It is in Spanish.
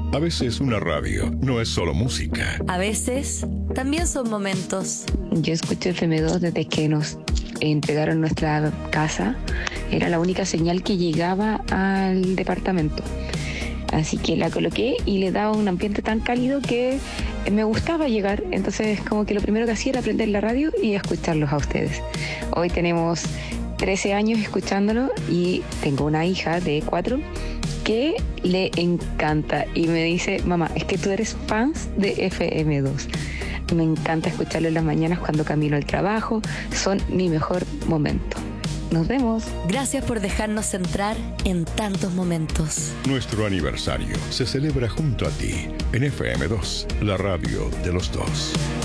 A veces una radio no es solo música. A veces también son momentos. Yo escucho FM2 desde que nos entregaron nuestra casa. Era la única señal que llegaba al departamento. Así que la coloqué y le daba un ambiente tan cálido que me gustaba llegar. Entonces como que lo primero que hacía era prender la radio y escucharlos a ustedes. Hoy tenemos 13 años escuchándolo y tengo una hija de 4 que le encanta y me dice: mamá, es que tú eres fan de FM2. Me encanta escucharlo en las mañanas cuando camino al trabajo, son mi mejor momento. Nos vemos. Gracias por dejarnos entrar en tantos momentos. Nuestro aniversario se celebra junto a ti en FM2, la radio de los dos.